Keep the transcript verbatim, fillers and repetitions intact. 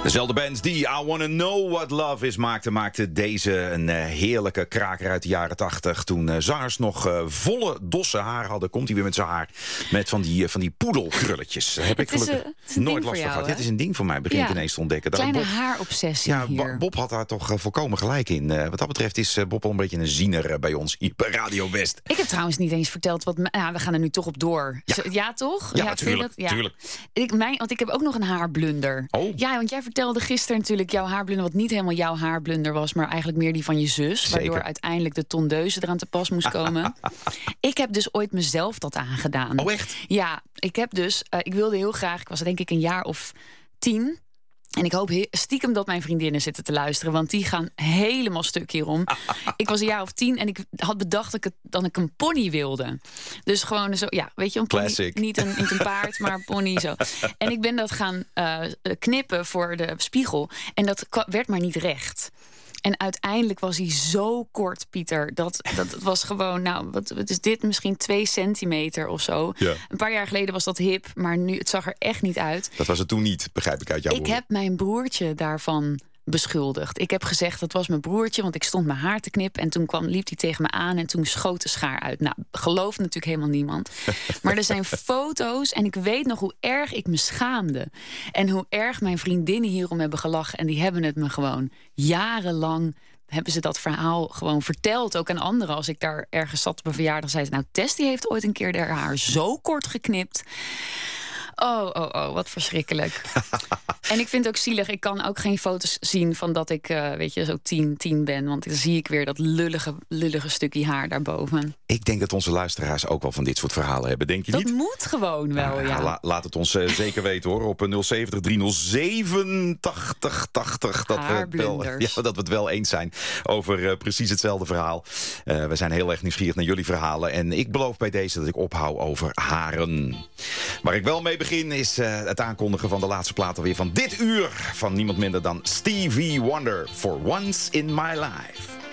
Dezelfde band die I Wanna Know What Love Is maakte, maakte deze een uh, heerlijke kraker uit de jaren tachtig. Toen uh, zangers nog uh, volle dossen haar hadden. Komt hij weer met zijn haar met van die, uh, van die poedelkrulletjes. Daar heb ik gelukkig uh, nooit last van gehad. Ja, het is een ding voor mij, begin ja. ik ineens te ontdekken. Kleine Bob, haarobsessie ja, hier. Bob had daar toch uh, volkomen gelijk in. Uh, wat dat betreft is uh, Bob al een beetje een ziener uh, bij ons hier bij Radio West. Ik heb trouwens niet eens verteld wat... Nou, we gaan er nu toch op door. Ja, Zo, ja toch? Ja, ja, natuurlijk. Ja. Tuurlijk. Ik, mijn, want ik heb ook nog een haarblunder. Oh. Ja, want jij vertelde gisteren natuurlijk jouw haarblunder... wat niet helemaal jouw haarblunder was... maar eigenlijk meer die van je zus. Zeker. Waardoor uiteindelijk de tondeuze eraan te pas moest komen. Ik heb dus ooit mezelf dat aangedaan. Oh, echt? Ja, ik heb dus... Uh, ik wilde heel graag... Ik was denk ik een jaar of tien... En ik hoop he- stiekem dat mijn vriendinnen zitten te luisteren... want die gaan helemaal stuk hierom. Ik was een jaar of tien en ik had bedacht dat ik, het, dat ik een pony wilde. Dus gewoon zo, ja, weet je, een pony. Classic. Niet een, niet een paard, maar een pony zo. En ik ben dat gaan uh, knippen voor de spiegel. En dat kwa- werd maar niet recht. En uiteindelijk was hij zo kort, Pieter. Dat, dat het was gewoon, nou, wat, wat is dit? Misschien twee centimeter of zo. Ja. Een paar jaar geleden was dat hip, maar nu, het zag er echt niet uit. Dat was het toen niet, begrijp ik uit jouw Ik woorden. heb mijn broertje daarvan beschuldigd. Ik heb gezegd, dat was mijn broertje, want ik stond mijn haar te knippen... en toen kwam, liep hij tegen me aan en toen schoot de schaar uit. Nou, gelooft natuurlijk helemaal niemand. Maar er zijn foto's en ik weet nog hoe erg ik me schaamde. En hoe erg mijn vriendinnen hierom hebben gelachen. En die hebben het me gewoon jarenlang... hebben ze dat verhaal gewoon verteld, ook aan anderen. Als ik daar ergens zat op een verjaardag, zei ze... nou, Tess die heeft ooit een keer haar haar zo kort geknipt... Oh, oh, oh, wat verschrikkelijk. En ik vind het ook zielig. Ik kan ook geen foto's zien van dat ik, uh, weet je, zo tien, tien ben. Want dan zie ik weer dat lullige, lullige stukje haar daarboven. Ik denk dat onze luisteraars ook wel van dit soort verhalen hebben. Denk je dat niet? Dat moet gewoon wel, nou, ja. La, laat het ons uh, zeker weten, hoor. Op nul zeven drie nul zeven tachtig tachtig. Dat we, wel, ja, dat we het wel eens zijn over uh, precies hetzelfde verhaal. Uh, we zijn heel erg nieuwsgierig naar jullie verhalen. En ik beloof bij deze dat ik ophoud over haren. Waar ik wel mee begin is uh, het aankondigen van de laatste plaat alweer van dit uur. Van niemand minder dan Stevie Wonder. For Once in My Life.